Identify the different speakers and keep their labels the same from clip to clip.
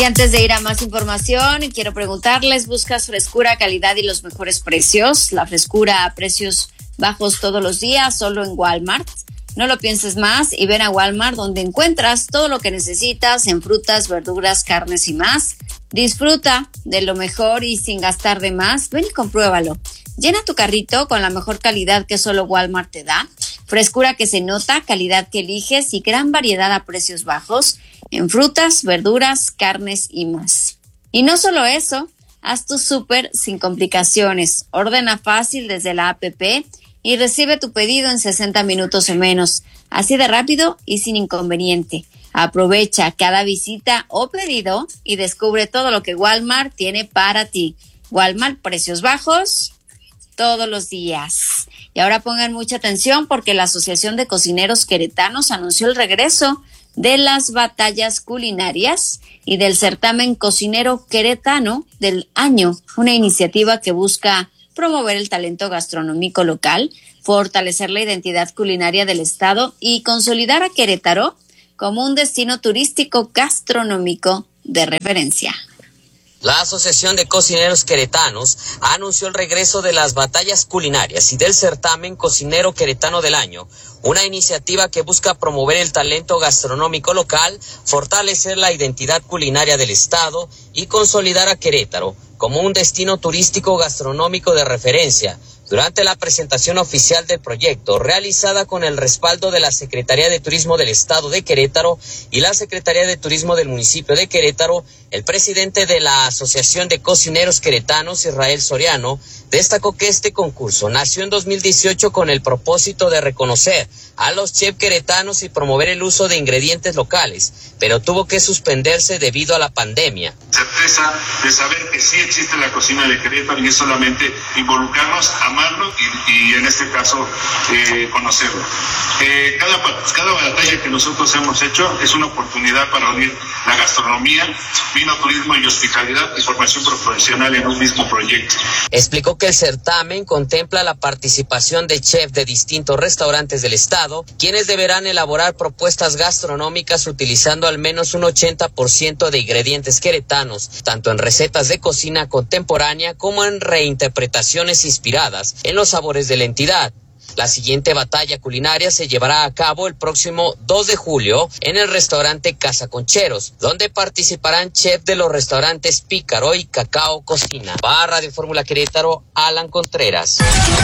Speaker 1: Y antes de ir a más información, quiero preguntarles, ¿buscas frescura, calidad y los mejores precios? La frescura a precios bajos todos los días, solo en Walmart. No lo pienses más y ven a Walmart, donde encuentras todo lo que necesitas en frutas, verduras, carnes y más. Disfruta de lo mejor y sin gastar de más. Ven y compruébalo. Llena tu carrito con la mejor calidad que solo Walmart te da. Frescura que se nota, calidad que eliges y gran variedad a precios bajos en frutas, verduras, carnes y más. Y no solo eso, haz tu súper sin complicaciones. Ordena fácil desde la app y recibe tu pedido en 60 minutos o menos. Así de rápido y sin inconveniente. Aprovecha cada visita o pedido y descubre todo lo que Walmart tiene para ti. Walmart, precios bajos todos los días. Y ahora pongan mucha atención porque la Asociación de Cocineros Queretanos anunció el regreso de las batallas culinarias y del certamen cocinero queretano del año, una iniciativa que busca promover el talento gastronómico local, fortalecer la identidad culinaria del estado y consolidar a Querétaro como un destino turístico gastronómico de referencia.
Speaker 2: La Asociación de Cocineros Queretanos anunció el regreso de las batallas culinarias y del certamen cocinero queretano del año, una iniciativa que busca promover el talento gastronómico local, fortalecer la identidad culinaria del estado y consolidar a Querétaro como un destino turístico gastronómico de referencia. Durante la presentación oficial del proyecto, realizada con el respaldo de la Secretaría de Turismo del Estado de Querétaro y la Secretaría de Turismo del municipio de Querétaro, el presidente de la Asociación de Cocineros Queretanos, Israel Soriano, destacó que este concurso nació en 2018 con el propósito de reconocer a los chefs queretanos y promover el uso de ingredientes locales, pero tuvo que suspenderse debido a la pandemia.
Speaker 3: Certeza de saber que sí existe la cocina de Querétaro y es solamente involucrarnos, amarlo y en este caso conocerlo. Cada batalla que nosotros hemos hecho es una oportunidad para unir la gastronomía, vino, turismo y hospitalidad y formación profesional en un mismo proyecto.
Speaker 2: Explicó que el certamen contempla la participación de chefs de distintos restaurantes del estado, quienes deberán elaborar propuestas gastronómicas utilizando al menos un 80% de ingredientes queretanos, tanto en recetas de cocina contemporánea como en reinterpretaciones inspiradas en los sabores de la entidad. La siguiente batalla culinaria se llevará a cabo el próximo 2 de julio en el restaurante Casa Concheros, donde participarán chefs de los restaurantes Pícaro y Cacao Cocina. Para Radio Fórmula Querétaro, Alan Contreras.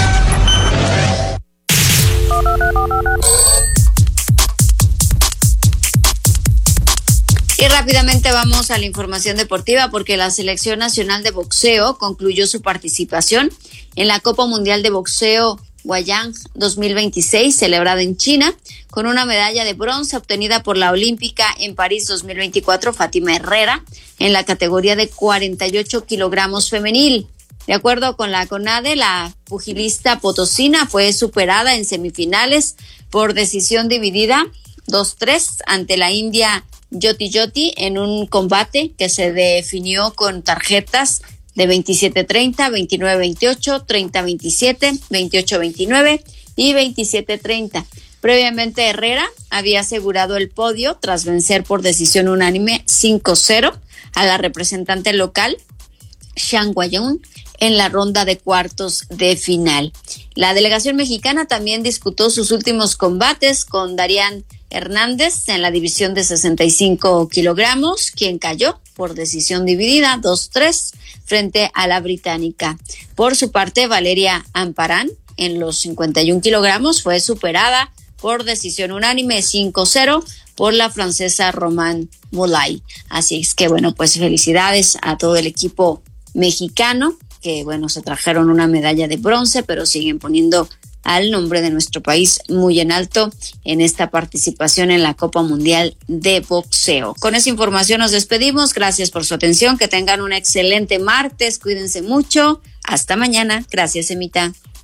Speaker 1: Y rápidamente vamos a la información deportiva porque la Selección Nacional de Boxeo concluyó su participación en la Copa Mundial de Boxeo Guayang 2026, celebrada en China, con una medalla de bronce obtenida por la olímpica en París 2024, Fátima Herrera, en la categoría de 48 kilogramos femenil. De acuerdo con la CONADE, la pugilista potosina fue superada en semifinales por decisión dividida 2-3 ante la india Jyoti en un combate que se definió con tarjetas de 27-30, 29-28, 30-27, 28-29 y 27-30. Previamente Herrera había asegurado el podio tras vencer por decisión unánime 5-0 a la representante local Zhang Weiyun en la ronda de cuartos de final. La delegación mexicana también disputó sus últimos combates con Darian Hernández en la división de 65 kilogramos, quien cayó por decisión dividida 2-3 frente a la británica. Por su parte, Valeria Amparán en los 51 kilogramos fue superada por decisión unánime 5-0 por la francesa Romane Moulay. Así es que bueno, pues felicidades a todo el equipo mexicano que bueno, se trajeron una medalla de bronce, pero siguen poniendo al nombre de nuestro país muy en alto en esta participación en la Copa Mundial de Boxeo. Con esa información nos despedimos. Gracias por su atención. Que tengan un excelente martes. Cuídense mucho. Hasta mañana. Gracias, Emita.